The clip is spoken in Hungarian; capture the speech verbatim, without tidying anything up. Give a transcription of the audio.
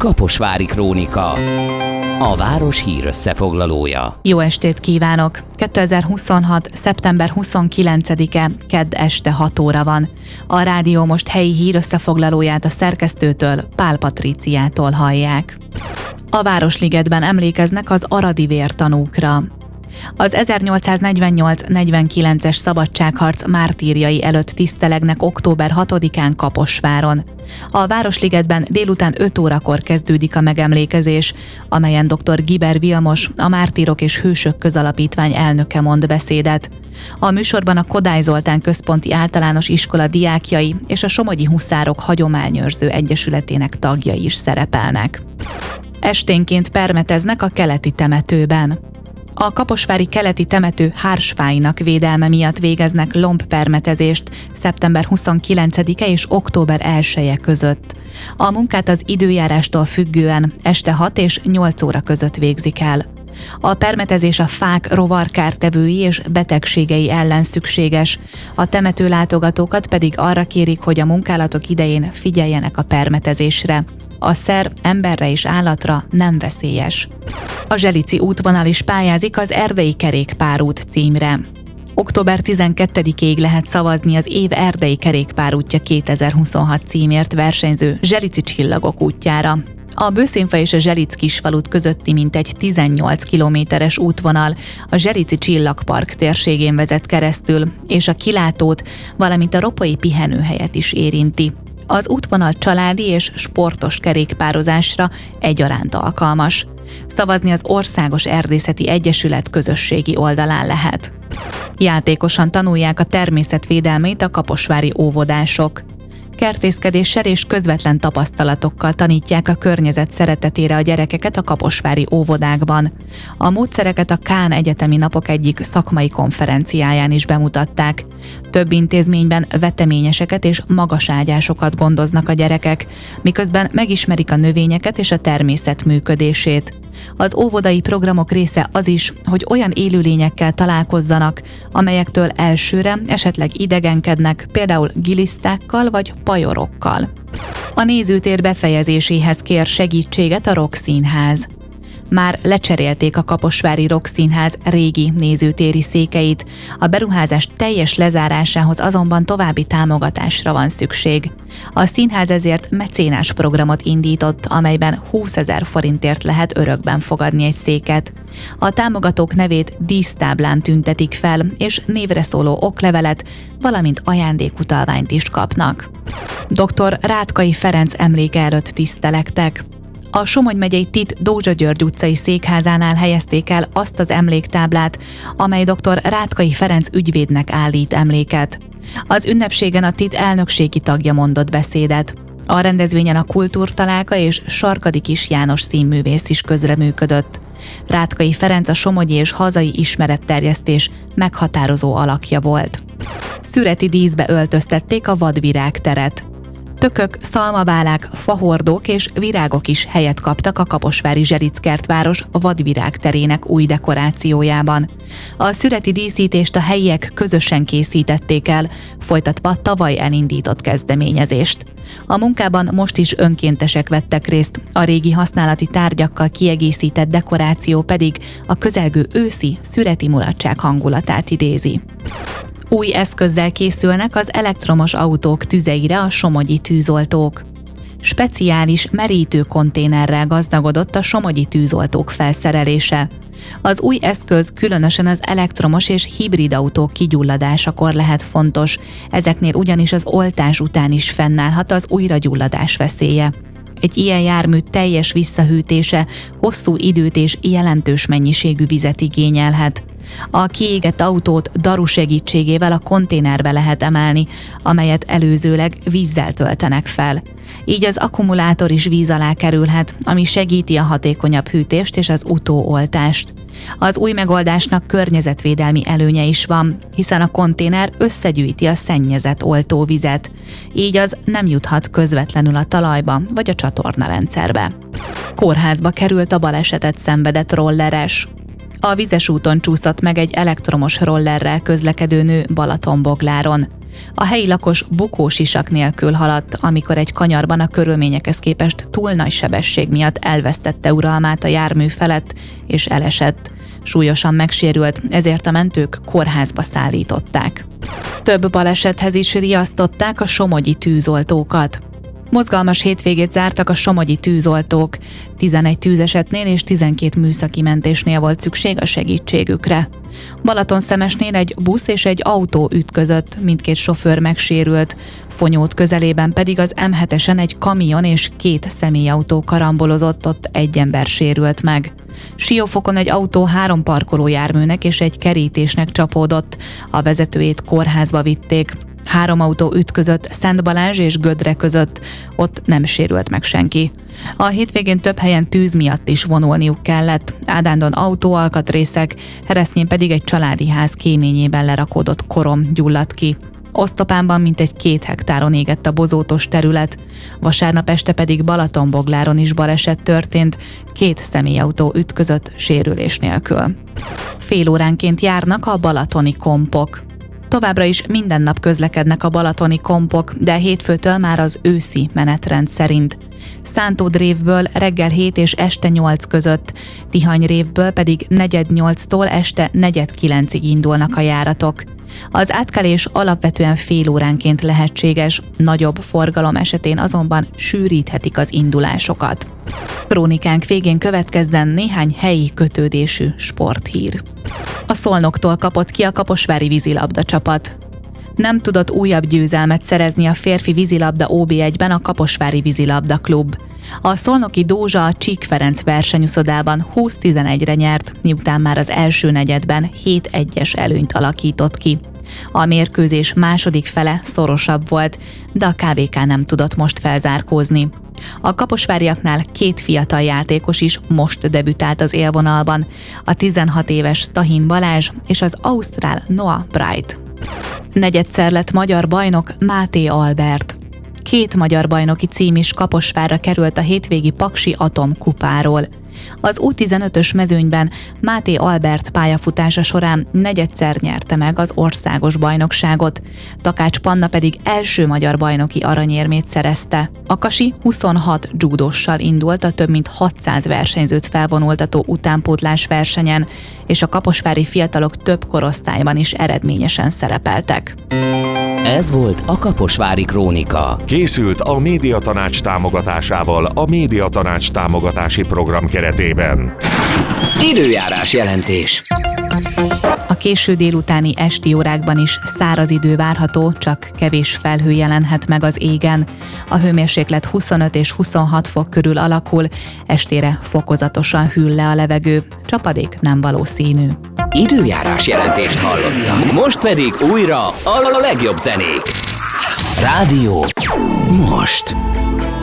Kaposvári Krónika, a város hírösszefoglalója. Jó estét kívánok! kétezer-huszonhat. szeptember huszonkilencedike, kedd este hat óra van. A rádió most helyi hírösszefoglalóját a szerkesztőtől, Pál Patriciától hallják. A Városligetben emlékeznek az aradi vértanúkra. Az ezernyolcszáznegyvennyolc-negyvenkilences szabadságharc mártírjai előtt tisztelegnek október hatodikán Kaposváron. A Városligetben délután öt órakor kezdődik a megemlékezés, amelyen dr. Giber Vilmos, a Mártírok és Hősök Közalapítvány elnöke mond beszédet. A műsorban a Kodály Zoltán Központi Általános Iskola diákjai és a Somogyi Huszárok Hagyományőrző Egyesületének tagjai is szerepelnek. Esténként permeteznek a keleti temetőben. A kaposvári keleti temető hársfáinak védelme miatt végeznek lombpermetezést szeptember huszonkilencedike és október elseje között. A munkát az időjárástól függően este hat és nyolc óra között végzik el. A permetezés a fák rovarkártevői és betegségei ellen szükséges, a temető látogatókat pedig arra kérik, hogy a munkálatok idején figyeljenek a permetezésre. A szer emberre és állatra nem veszélyes. A Zselici útvonal is pályázik az Erdei Kerékpárút címre. október tizenkettedikéig lehet szavazni az év Erdei Kerékpárútja kétezer-huszonhat címért versenyző Zselici Csillagok útjára. A Bőszénfa és a Zselic kisfalut közötti mintegy tizennyolc kilométeres útvonal a Zselici Csillagpark térségén vezet keresztül, és a kilátót, valamint a ropai pihenőhelyet is érinti. Az útvonal családi és sportos kerékpározásra egyaránt alkalmas. Szavazni az Országos Erdészeti Egyesület közösségi oldalán lehet. Játékosan tanulják a természetvédelmét a kaposvári óvodások. Kertészkedéssel és közvetlen tapasztalatokkal tanítják a környezet szeretetére a gyerekeket a kaposvári óvodákban. A módszereket a Kán Egyetemi Napok egyik szakmai konferenciáján is bemutatták. Több intézményben veteményeseket és magaságyásokat gondoznak a gyerekek, miközben megismerik a növényeket és a természet működését. Az óvodai programok része az is, hogy olyan élőlényekkel találkozzanak, amelyektől elsőre esetleg idegenkednek, például gilisztákkal vagy pajorokkal. A nézőtér befejezéséhez kér segítséget a Rock Színház. Már lecserélték a kaposvári Rock Színház régi nézőtéri székeit, a beruházás teljes lezárásához azonban további támogatásra van szükség. A színház ezért mecénás programot indított, amelyben húszezer forintért lehet örökben fogadni egy széket. A támogatók nevét dísztáblán tüntetik fel, és névre szóló oklevelet, valamint ajándékutalványt is kapnak. doktor Rátkai Ferenc emléke előtt tisztelektek. A Somogy megyei Tit Dózsa György utcai székházánál helyezték el azt az emléktáblát, amely doktor Rátkai Ferenc ügyvédnek állít emléket. Az ünnepségen a Tit elnökségi tagja mondott beszédet. A rendezvényen a Kultúrtalálka és Sarkadi Kis János színművész is közreműködött. Rátkai Ferenc a somogyi és hazai ismeretterjesztés meghatározó alakja volt. Szüreti díszbe öltöztették a Vadvirág teret. Tökök, szalmabálák, fahordók és virágok is helyet kaptak a kaposvári Zselic-kertváros Vadvirág terének új dekorációjában. A szüreti díszítést a helyiek közösen készítették el, folytatva tavaly elindított kezdeményezést. A munkában most is önkéntesek vettek részt, a régi használati tárgyakkal kiegészített dekoráció pedig a közelgő őszi szüreti mulatság hangulatát idézi. Új eszközzel készülnek az elektromos autók tüzeire a somogyi tűzoltók. Speciális merítő konténerrel gazdagodott a somogyi tűzoltók felszerelése. Az új eszköz különösen az elektromos és hibrid autók kigyulladásakor lehet fontos, ezeknél ugyanis az oltás után is fennállhat az újragyulladás veszélye. Egy ilyen jármű teljes visszahűtése hosszú időt és jelentős mennyiségű vizet igényelhet. A kiégett autót daru segítségével a konténerbe lehet emelni, amelyet előzőleg vízzel töltenek fel. Így az akkumulátor is víz alá kerülhet, ami segíti a hatékonyabb hűtést és az utóoltást. Az új megoldásnak környezetvédelmi előnye is van, hiszen a konténer összegyűjti a szennyezett oltóvizet, így az nem juthat közvetlenül a talajba vagy a csatornarendszerbe. Kórházba került a balesetet szenvedett rolleres. A vizes úton csúszott meg egy elektromos rollerrel közlekedő nő Balatonbogláron. A helyi lakos bukósisak nélkül haladt, amikor egy kanyarban a körülményekhez képest túl nagy sebesség miatt elvesztette uralmát a jármű felett, és elesett. Súlyosan megsérült, ezért a mentők kórházba szállították. Több balesethez is riasztották a somogyi tűzoltókat. Mozgalmas hétvégét zártak a somogyi tűzoltók. tizenegy tűzesetnél és tizenkét műszaki mentésnél volt szükség a segítségükre. Balatonszemesnél egy busz és egy autó ütközött, mindkét sofőr megsérült. Fonyód közelében pedig az em hetesen egy kamion és két személyautó karambolozott, ott egy ember sérült meg. Siófokon egy autó három parkolójárműnek és egy kerítésnek csapódott, a vezetőjét kórházba vitték. Három autó ütközött Szent Balázs és Gödre között, ott nem sérült meg senki. A hétvégén több helyen tűz miatt is vonulniuk kellett. Ádándon autóalkatrészek, Heresznyén pedig egy családi ház kéményében lerakódott korom gyulladt ki. Osztopánban mintegy két hektáron égett a bozótos terület. Vasárnap este pedig Balatonbogláron is baleset történt, két személyautó ütközött sérülés nélkül. Fél óránként járnak a balatoni kompok. Továbbra is minden nap közlekednek a balatoni kompok, de hétfőtől már az őszi menetrend szerint. Szántódrévből reggel hét és este nyolc között, Tihanyrévből pedig negyed nyolctól este negyed kilencig indulnak a járatok. Az átkelés alapvetően fél óránként lehetséges, nagyobb forgalom esetén azonban sűríthetik az indulásokat. Krónikánk végén következzen néhány helyi kötődésű sporthír. A Szolnoktól kapott ki a kaposvári vízilabda csapat. Nem tudott újabb győzelmet szerezni a férfi vízilabda ó bé egyben a Kaposvári Vízilabda Klub. A szolnoki Dózsa a Csík Ferenc versenyuszodában húsz tizenegyre nyert, miután már az első negyedben hét egyes előnyt alakított ki. A mérkőzés második fele szorosabb volt, de a ká vé ká nem tudott most felzárkózni. A kaposváriaknál két fiatal játékos is most debütált az élvonalban, a tizenhat éves Tahin Balázs és az ausztrál Noah Bright. Negyedszer lett magyar bajnok Máté Albert. Két magyar bajnoki cím is Kaposvárra került a hétvégi Paksi Atom kupáról. Az u tizenötös mezőnyben Máté Albert pályafutása során negyedszer nyerte meg az országos bajnokságot, Takács Panna pedig első magyar bajnoki aranyérmét szerezte. A Kasi huszonhat judóssal indult a több mint hatszáz versenyzőt felvonultató utánpótlás versenyen, és a kaposvári fiatalok több korosztályban is eredményesen szerepeltek. Ez volt a Kaposvári Krónika. Készült a Médiatanács támogatásával a Médiatanács támogatási program keretében. Időjárás jelentés. A késő délutáni esti órákban is száraz idő várható, csak kevés felhő jelenhet meg az égen. A hőmérséklet huszonöt és huszonhat fok körül alakul, estére fokozatosan hűl le a levegő, csapadék nem valószínű. Időjárás jelentést hallottak. Most pedig újra a legjobb zenék. Rádió most.